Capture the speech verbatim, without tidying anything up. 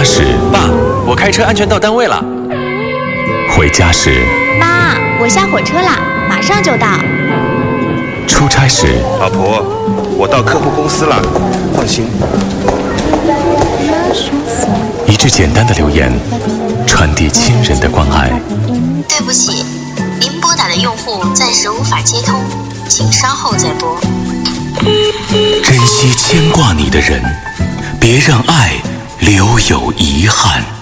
家时， 爸，我开车安全到单位了。 回家时， 妈，我下火车啦，马上就到。 出差时， 老婆，我到客户公司了，放心。 一句简单的留言，传递亲人的关爱。 对不起，您拨打的用户暂时无法接通，请稍后再拨。 珍惜牵挂你的人，别让爱留有遗憾。